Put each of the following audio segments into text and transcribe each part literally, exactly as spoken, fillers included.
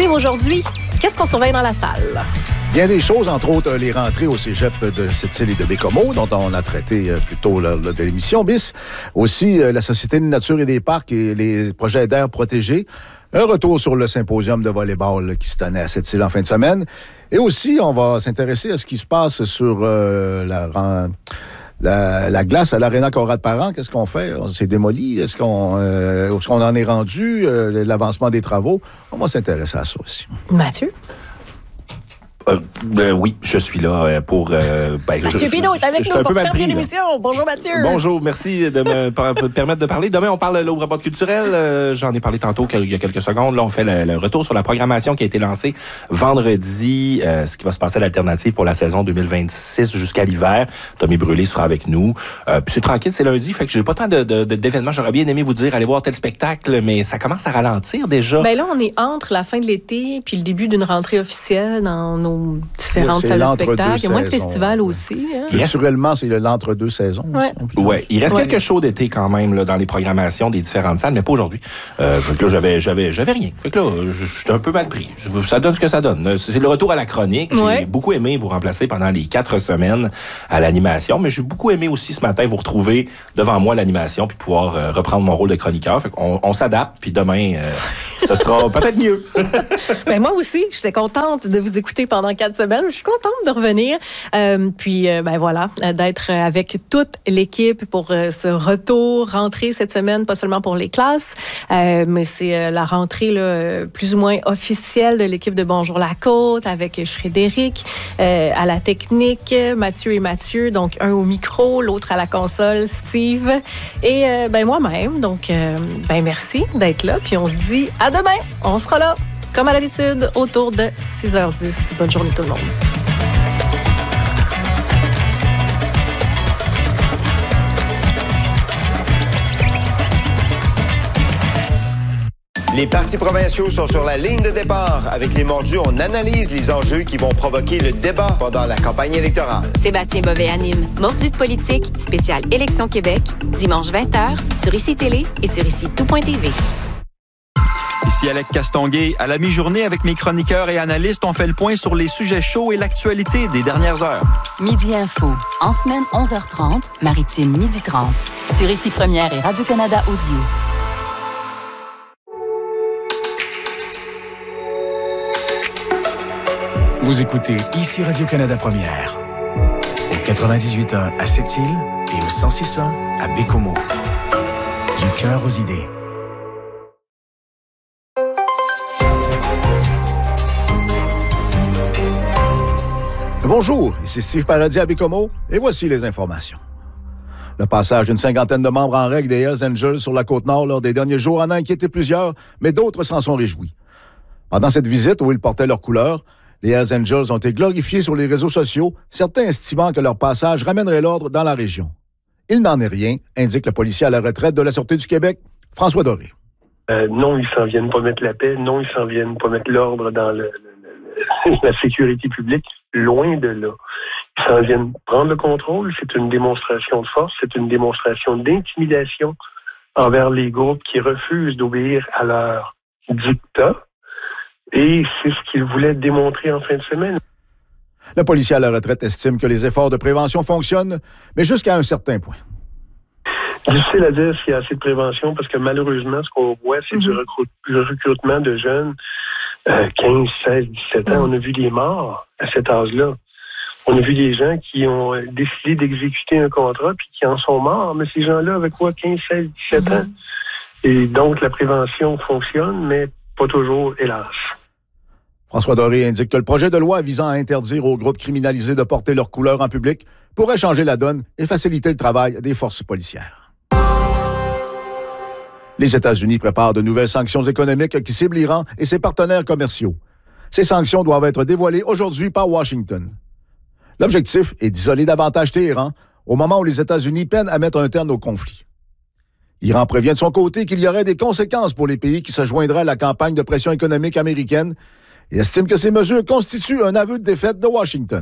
suivre aujourd'hui? Qu'est-ce qu'on surveille dans la salle? Bien des choses, entre autres les rentrées au cégep de Sept-Îles et de Bécomo, dont on a traité plus tôt lors de l'émission bis. Aussi, la Société de nature et des parcs et les projets d'air protégés. Un retour sur le symposium de volleyball qui se tenait à Sept-Îles en fin de semaine. Et aussi, on va s'intéresser à ce qui se passe sur euh, la, la, la glace à l'Arena Conrad-Parent. Qu'est-ce qu'on fait? On s'est démoli? Est-ce qu'on, euh, est-ce qu'on en est rendu? Euh, l'avancement des travaux? On va s'intéresser à ça aussi. Mathieu? Euh, ben oui, je suis là euh, pour... Euh, ben, Mathieu Pinault est avec nous pour terminer l'émission. Bonjour Mathieu. Bonjour, merci de me permettre de parler. Demain, on parle de l'Aubra Boîte culturelle. Euh, j'en ai parlé tantôt il y a quelques secondes. Là, on fait le, le retour sur la programmation qui a été lancée vendredi, euh, ce qui va se passer à l'alternative pour la saison deux mille vingt-six jusqu'à l'hiver. Tommy Brûlé sera avec nous. Euh, puis c'est tranquille, c'est lundi, fait que j'ai pas tant de, de, de, d'événements. J'aurais bien aimé vous dire, allez voir tel spectacle, mais ça commence à ralentir déjà. Ben là, on est entre la fin de l'été puis le début d'une rentrée officielle dans nos différentes ouais, salles de spectacle. Il y a moins de festivals aussi. Hein? Culturellement, c'est l'entre-deux saisons. Ouais. Ouais. Il reste ouais. quelques shows d'été quand même là, dans les programmations des différentes salles, mais pas aujourd'hui. Euh, fait que là, j'avais, j'avais, j'avais rien. Fait que là, j'étais un peu mal pris. Ça donne ce que ça donne. C'est le retour à la chronique. J'ai ouais. beaucoup aimé vous remplacer pendant les quatre semaines à l'animation, mais j'ai beaucoup aimé aussi ce matin vous retrouver devant moi à l'animation puis pouvoir euh, reprendre mon rôle de chroniqueur. Fait qu'on on s'adapte, puis demain, euh, ça sera peut-être mieux. Ben moi aussi, j'étais contente de vous écouter pendant quatre semaines. Je suis contente de revenir. Euh, puis, euh, ben voilà, d'être avec toute l'équipe pour euh, ce retour, rentrée cette semaine, pas seulement pour les classes, euh, mais c'est euh, la rentrée là, plus ou moins officielle de l'équipe de Bonjour la Côte avec Frédéric euh, à la technique, Mathieu et Mathieu, donc un au micro, l'autre à la console, Steve, et euh, ben moi-même. Donc, euh, ben merci d'être là. Puis on se dit à demain. On sera là. Comme à l'habitude, autour de six heures dix. Bonne journée tout le monde. Les partis provinciaux sont sur la ligne de départ. Avec les mordus, on analyse les enjeux qui vont provoquer le débat pendant la campagne électorale. Sébastien Bovet anime Mordus de politique, spécial Élection Québec, dimanche vingt heures, sur I C Télé et sur ici tout point T V. Ici Alec Castonguay. À la mi-journée, avec mes chroniqueurs et analystes, on fait le point sur les sujets chauds et l'actualité des dernières heures. Midi Info. En semaine, onze heures trente. Maritime, midi trente. Sur Ici Première et Radio-Canada Audio. Vous écoutez Ici Radio-Canada Première. Au quatre-vingt-dix-huit point un à Sept-Îles et au cent six point un à Bécomo. Du cœur aux idées. Bonjour, ici Steve Paradis à Bécomo et voici les informations. Le passage d'une cinquantaine de membres en règle des Hells Angels sur la Côte-Nord lors des derniers jours en a inquiété plusieurs, mais d'autres s'en sont réjouis. Pendant cette visite où ils portaient leurs couleurs, les Hells Angels ont été glorifiés sur les réseaux sociaux, certains estimant que leur passage ramènerait l'ordre dans la région. Il n'en est rien, indique le policier à la retraite de la Sûreté du Québec, François Doré. Euh, non, ils s'en viennent pas mettre la paix. Non, ils s'en viennent pas mettre l'ordre dans le, le, le, la sécurité publique. Loin de là. Ils s'en viennent prendre le contrôle. C'est une démonstration de force. C'est une démonstration d'intimidation envers les groupes qui refusent d'obéir à leur dictat. Et c'est ce qu'ils voulaient démontrer en fin de semaine. Le policier à la retraite estime que les efforts de prévention fonctionnent, mais jusqu'à un certain point. Difficile à dire s'il y a assez de prévention, parce que malheureusement, ce qu'on voit, c'est mm-hmm. du, recrut- du recrutement de jeunes, euh, quinze, seize, dix-sept ans. Mm-hmm. On a vu des morts à cet âge-là. On a vu des gens qui ont décidé d'exécuter un contrat puis qui en sont morts, mais ces gens-là avaient quoi, quinze, seize, dix-sept mm-hmm. ans? Et donc, la prévention fonctionne, mais pas toujours, hélas. François Doré indique que le projet de loi visant à interdire aux groupes criminalisés de porter leurs couleurs en public pourrait changer la donne et faciliter le travail des forces policières. Les États-Unis préparent de nouvelles sanctions économiques qui ciblent l'Iran et ses partenaires commerciaux. Ces sanctions doivent être dévoilées aujourd'hui par Washington. L'objectif est d'isoler davantage Téhéran au moment où les États-Unis peinent à mettre un terme au conflit. L'Iran prévient de son côté qu'il y aurait des conséquences pour les pays qui se joindraient à la campagne de pression économique américaine et estime que ces mesures constituent un aveu de défaite de Washington.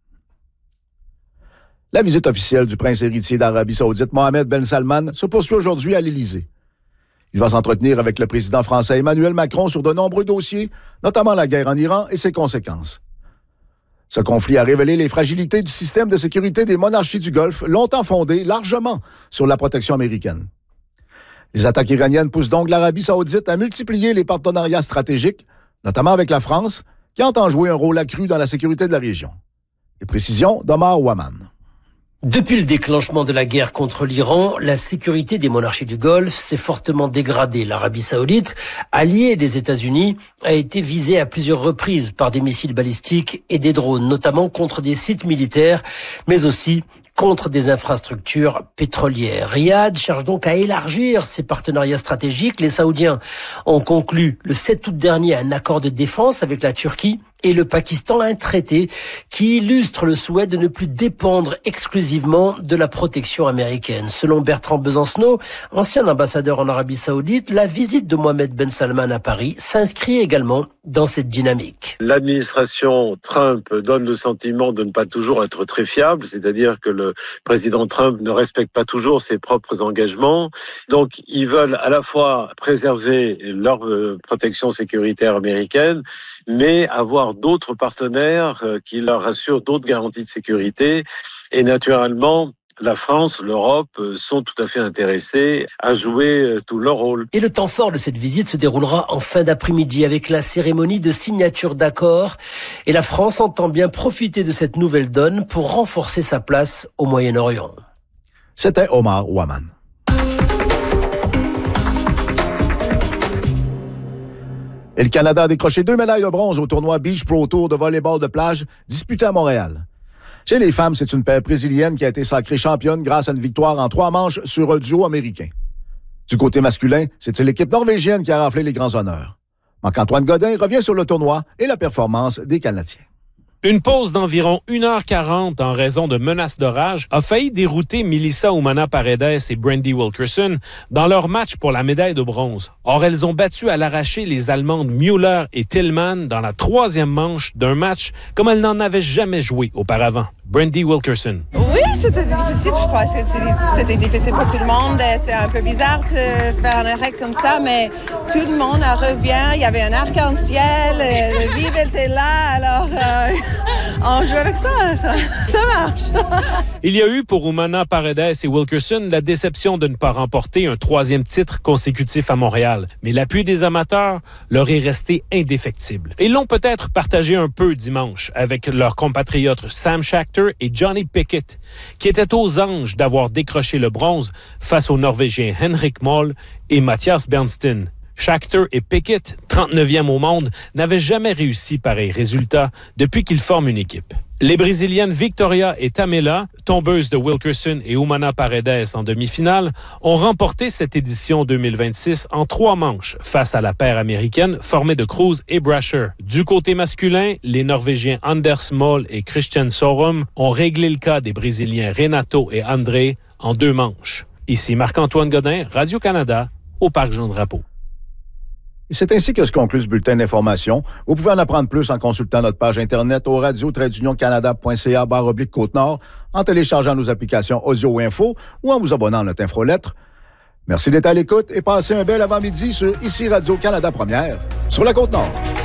La visite officielle du prince héritier d'Arabie saoudite Mohammed Ben Salman se poursuit aujourd'hui à l'Élysée. Il va s'entretenir avec le président français Emmanuel Macron sur de nombreux dossiers, notamment la guerre en Iran et ses conséquences. Ce conflit a révélé les fragilités du système de sécurité des monarchies du Golfe, longtemps fondé largement sur la protection américaine. Les attaques iraniennes poussent donc l'Arabie saoudite à multiplier les partenariats stratégiques, notamment avec la France, qui entend jouer un rôle accru dans la sécurité de la région. Les précisions d'Omar Waman. Depuis le déclenchement de la guerre contre l'Iran, la sécurité des monarchies du Golfe s'est fortement dégradée. L'Arabie saoudite, alliée des États-Unis, a été visée à plusieurs reprises par des missiles balistiques et des drones, notamment contre des sites militaires, mais aussi contre des infrastructures pétrolières. Riyad cherche donc à élargir ses partenariats stratégiques. Les Saoudiens ont conclu le sept août dernier un accord de défense avec la Turquie et le Pakistan, un traité qui illustre le souhait de ne plus dépendre exclusivement de la protection américaine. Selon Bertrand Besancenot, ancien ambassadeur en Arabie Saoudite, la visite de Mohammed Ben Salman à Paris s'inscrit également dans cette dynamique. L'administration Trump donne le sentiment de ne pas toujours être très fiable, c'est-à-dire que le président Trump ne respecte pas toujours ses propres engagements. Donc, ils veulent à la fois préserver leur protection sécuritaire américaine, mais avoir d'autres partenaires qui leur assurent d'autres garanties de sécurité. Et naturellement, la France, l'Europe sont tout à fait intéressés à jouer tout leur rôle. Et le temps fort de cette visite se déroulera en fin d'après-midi avec la cérémonie de signature d'accords. Et la France entend bien profiter de cette nouvelle donne pour renforcer sa place au Moyen-Orient. C'était Omar Waman. Et le Canada a décroché deux médailles de bronze au tournoi Beach Pro Tour de volleyball de plage disputé à Montréal. Chez les femmes, c'est une paire brésilienne qui a été sacrée championne grâce à une victoire en trois manches sur un duo américain. Du côté masculin, c'est l'équipe norvégienne qui a raflé les grands honneurs. Marc-Antoine Godin revient sur le tournoi et la performance des Canadiens. Une pause d'environ une heure quarante en raison de menaces d'orage a failli dérouter Melissa Umana Paredes et Brandy Wilkerson dans leur match pour la médaille de bronze. Or, elles ont battu à l'arraché les Allemandes Müller et Tillman dans la troisième manche d'un match comme elles n'en avaient jamais joué auparavant. Brandy Wilkerson. Oui, c'était difficile, je crois. C'était difficile pour tout le monde. C'est un peu bizarre de faire un arrêt comme ça, mais tout le monde revient. Il y avait un arc-en-ciel, le vive était là, alors euh, on joue avec ça, ça, ça marche. Il y a eu pour Umana Paredes et Wilkerson la déception de ne pas remporter un troisième titre consécutif à Montréal. Mais l'appui des amateurs leur est resté indéfectible. Ils l'ont peut-être partagé un peu dimanche avec leurs compatriotes Sam Schachter et Johnny Pickett, qui étaient aux anges d'avoir décroché le bronze face aux Norvégiens Henrik Moll et Mathias Bernstein. Schachter et Pickett, trente-neuvième au monde, n'avaient jamais réussi pareil résultat depuis qu'ils forment une équipe. Les Brésiliennes Victoria et Tamela, tombeuses de Wilkerson et Umana Paredes en demi-finale, ont remporté cette édition deux mille vingt-six en trois manches face à la paire américaine formée de Cruz et Brasher. Du côté masculin, les Norvégiens Anders Moll et Christian Sorum ont réglé le cas des Brésiliens Renato et André en deux manches. Ici Marc-Antoine Godin, Radio-Canada, au Parc Jean-Drapeau. Et c'est ainsi que se conclut ce bulletin d'information. Vous pouvez en apprendre plus en consultant notre page Internet au radio tiret union canada point c a barre oblique Côte-Nord, en téléchargeant nos applications audio ou info ou en vous abonnant à notre infolettre. Merci d'être à l'écoute et passez un bel avant-midi sur Ici Radio-Canada Première sur la Côte-Nord.